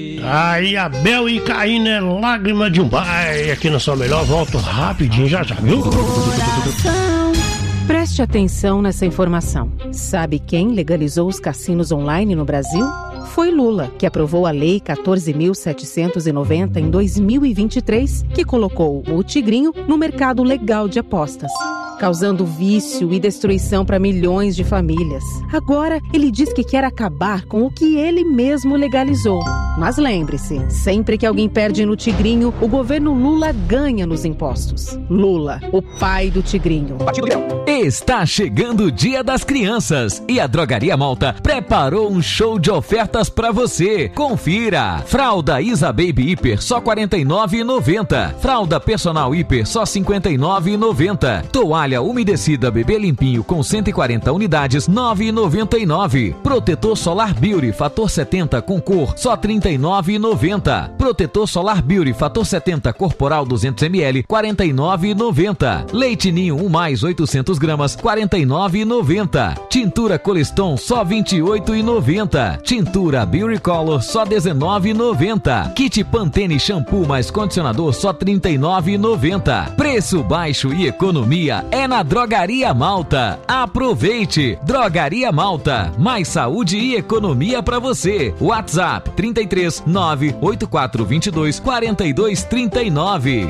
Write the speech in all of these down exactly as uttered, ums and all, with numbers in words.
Aí, Abel e Caína é lágrima de um pai. Aqui na Sua Melhor, volto rapidinho, já já, viu? Preste atenção nessa informação. Sabe quem legalizou os cassinos online no Brasil? Foi Lula, que aprovou a Lei quatorze mil setecentos e noventa em dois mil e vinte e três, que colocou o tigrinho no mercado legal de apostas, causando vício e destruição para milhões de famílias. Agora, ele diz que quer acabar com o que ele mesmo legalizou. Mas lembre-se, sempre que alguém perde no tigrinho, o governo Lula ganha nos impostos. Lula, o pai do tigrinho. Está chegando o Dia das Crianças e a Drogaria Malta preparou um show de ofertas para você. Confira! Fralda Isa Baby Hiper só quarenta e nove reais e noventa centavos. Fralda Personal Hiper só cinquenta e nove reais e noventa centavos. Toalha umedecida Bebê Limpinho com cento e quarenta unidades, nove reais e noventa e nove centavos. Protetor Solar Beauty Fator setenta com cor, só trinta e nove reais e noventa centavos. Protetor Solar Beauty Fator setenta corporal duzentos mililitros, quarenta e nove reais e noventa centavos. Leite Ninho um mais oitocentos gramas, quarenta e nove reais e noventa centavos. Tintura Coliston só vinte e oito reais e noventa centavos. Tintura Beauty Color só dezenove reais e noventa centavos. Kit Pantene Shampoo mais condicionador só trinta e nove reais e noventa centavos. Preço baixo e economia é na Drogaria Malta. Aproveite! Drogaria Malta, mais saúde e economia para você. WhatsApp trinta e três, nove oito quatro dois dois, quatro dois três nove.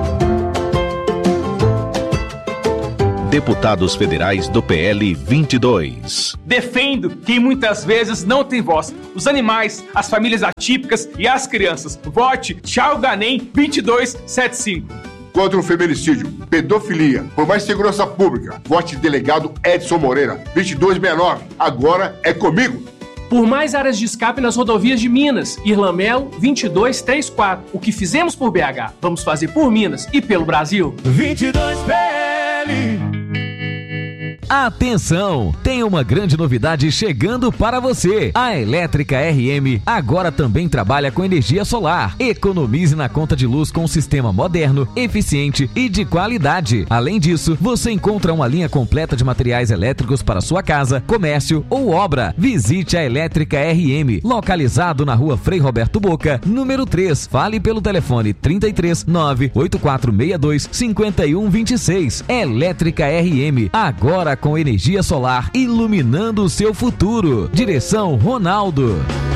Deputados federais do P L vinte e dois. Defendo quem muitas vezes não tem voz: os animais, as famílias atípicas e as crianças. Vote Tchau Ganem vinte e dois setenta e cinco. Contra o feminicídio, pedofilia, por mais segurança pública. Vote delegado Edson Moreira, vinte e dois sessenta e nove. Agora é comigo. Por mais áreas de escape nas rodovias de Minas, Irlamelo vinte e dois trinta e quatro. O que fizemos por B H, vamos fazer por Minas e pelo Brasil. vinte e dois P L. Atenção! Tem uma grande novidade chegando para você. A Elétrica R M agora também trabalha com energia solar. Economize na conta de luz com um sistema moderno, eficiente e de qualidade. Além disso, você encontra uma linha completa de materiais elétricos para sua casa, comércio ou obra. Visite a Elétrica R M, localizado na rua Frei Roberto Boca, número três. Fale pelo telefone trinta e três, nove oito quatro seis dois, cinco um dois seis. Elétrica R M, agora com energia solar, iluminando o seu futuro. Direção Ronaldo.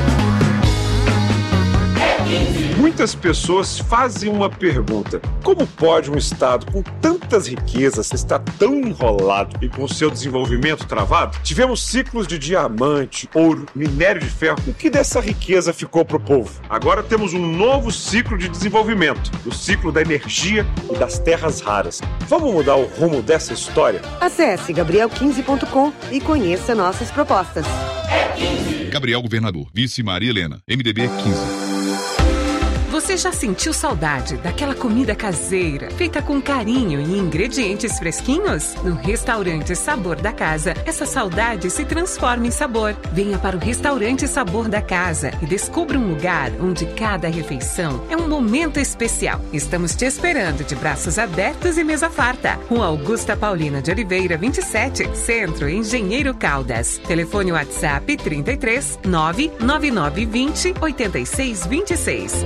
Muitas pessoas fazem uma pergunta: como pode um estado com tantas riquezas estar tão enrolado e com seu desenvolvimento travado? Tivemos ciclos de diamante, ouro, minério de ferro. O que dessa riqueza ficou para o povo? Agora temos um novo ciclo de desenvolvimento, o ciclo da energia e das terras raras. Vamos mudar o rumo dessa história? Acesse gabriel quinze ponto com e conheça nossas propostas. Gabriel Governador, vice Maria Helena, M D B quinze. Você já sentiu saudade daquela comida caseira, feita com carinho e ingredientes fresquinhos? No Restaurante Sabor da Casa, essa saudade se transforma em sabor. Venha para o Restaurante Sabor da Casa e descubra um lugar onde cada refeição é um momento especial. Estamos te esperando de braços abertos e mesa farta. Rua Augusta Paulina de Oliveira, vinte e sete, Centro, Engenheiro Caldas. Telefone WhatsApp trinta e três, nove nove nove vinte, oitenta e seis vinte e seis.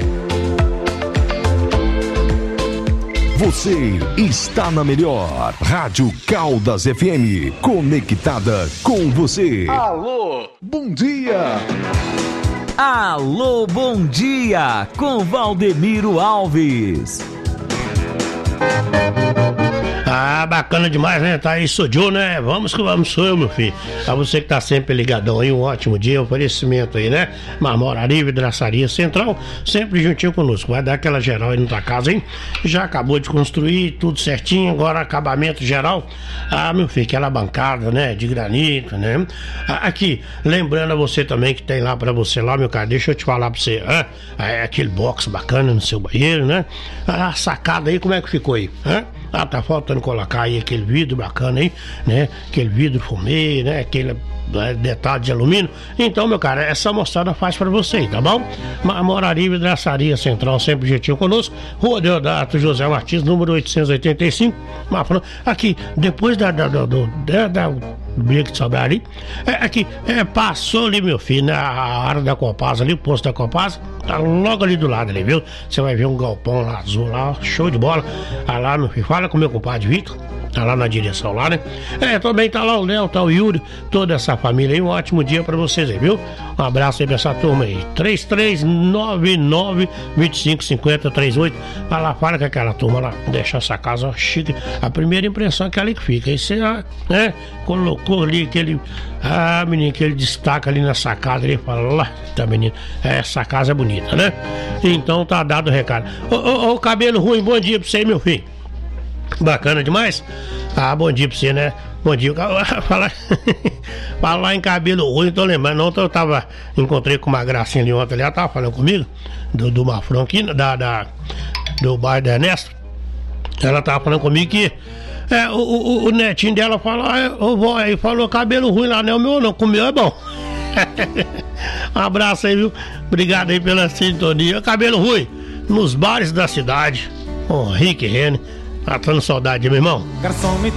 Você está na melhor Rádio Caldas F M, conectada com você. Alô, bom dia. Alô, bom dia, com Valdemiro Alves. Ah, bacana demais, né? Tá aí, sou Joe, né? Vamos que vamos, sou eu, meu filho. Pra você que tá sempre ligadão aí, um ótimo dia, oferecimento aí, né? Marmoraria, Vidraçaria Central, sempre juntinho conosco. Vai dar aquela geral aí na tua casa, hein? Já acabou de construir, tudo certinho, agora acabamento geral. Ah, meu filho, aquela bancada, né? De granito, né? Ah, aqui, lembrando a você também que tem lá pra você lá, meu cara, deixa eu te falar pra você, ah, é aquele box bacana no seu banheiro, né? A sacada aí, como é que ficou aí? Hã? Ah, tá faltando colocar aí aquele vidro bacana aí, né? Aquele vidro fumê, né? Aquele né, detalhe de alumínio. Então, meu cara, essa mostrada faz pra você, tá bom? Marmoraria e Vidraçaria Central, sempre juntinho conosco. Rua Deodato José Martins, número oitocentos e oitenta e cinco. Aqui, depois da, da, da, da, da Briga de Sobrar ali. É, aqui, é, passou ali, meu filho, na área da Copasa ali, o posto da Copasa, tá logo ali do lado ali, viu? Você vai ver um galpão lá azul lá, show de bola. Ah, lá, meu filho, fala com o meu compadre Vitor. Tá lá na direção lá, né? É, também tá lá o Léo, tá o Yuri, toda essa família aí. Um ótimo dia pra vocês aí, viu? Um abraço aí pra essa turma aí. três três nove nove, dois cinco cinco zero, três oito. Vai lá, fala com aquela turma lá. Deixa essa casa ó, chique. A primeira impressão é aquela que fica. Aí você, né? Colocou ali aquele. Ah, menino, que ele destaca ali na sacada. Ele fala, lá, tá, menino. Essa casa é bonita, né? Então tá dado o recado. Ô, ô, ô, cabelo ruim, bom dia pra você, meu filho. Bacana demais. Ah, bom dia pra você, né? Bom dia. Falar Falar em cabelo ruim, tô lembrando. Ontem eu tava. Encontrei com uma gracinha ali ontem ali. Ela tava falando comigo. Do, do Mafrão aqui, da, da, do bairro da Ernesto. Ela tava falando comigo que. É, o, o, o netinho dela falou. Ah, ô vó, aí falou cabelo ruim lá, não é o meu não. Com o meu é bom. Um abraço aí, viu? Obrigado aí pela sintonia. Cabelo ruim nos bares da cidade. Com o Rick Rene. Tá dando saudade, meu irmão. Garçom, me